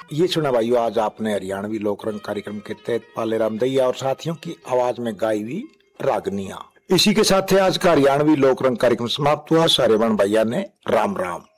ये सुना भाइयों आज आपने हरियाणवी लोक रंग कार्यक्रम के तहत पाले राम दैया और साथियों की आवाज में गाई हुई रागनिया। इसी के साथ आज का हरियाणवी लोक रंग कार्यक्रम समाप्त हुआ। सारे बहन भैया ने राम राम।